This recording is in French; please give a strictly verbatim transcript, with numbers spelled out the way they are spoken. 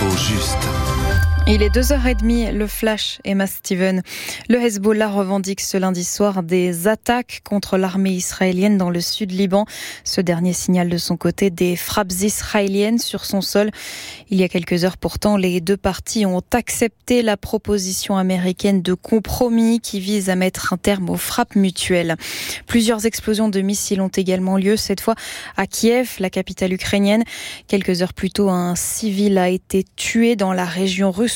L'info juste. Il est deux heures trente, le flash, Emma Steven. Le Hezbollah revendique ce lundi soir des attaques contre l'armée israélienne dans le sud Liban. Ce dernier signale de son côté des frappes israéliennes sur son sol. Il y a quelques heures pourtant, les deux parties ont accepté la proposition américaine de compromis qui vise à mettre un terme aux frappes mutuelles. Plusieurs explosions de missiles ont également lieu, cette fois à Kiev, la capitale ukrainienne. Quelques heures plus tôt, un civil a été tué dans la région russe